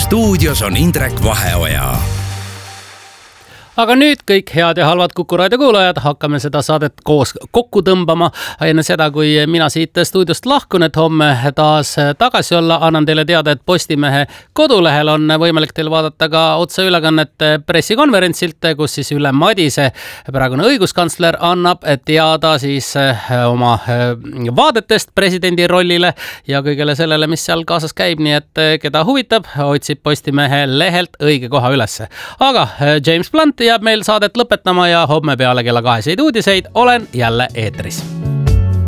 stuudios on Indrek Vaheoja. Aga nüüd kõik head ja halvad Kuku Raadio kuulajad, hakkame seda saadet koos kokku tõmbama. Enne seda, kui mina siit stuudiost lahkun, et homme taas tagasi olla, annan teile teada, et Postimehe kodulehel on võimalik teil vaadata ka otseülekannet pressikonverentsilt, kus siis Ülle Madise, praegune õiguskantsler, annab teada siis oma vaadetest presidendi rollile ja kõigele sellele, mis seal kaasas käib. Nii et keda huvitab, otsib Postimehe lehelt õige koha ülesse. Aga James Blunt jääb meil saadet lõpetama ja homme peale kella 2 uudiseid olen jälle eetris.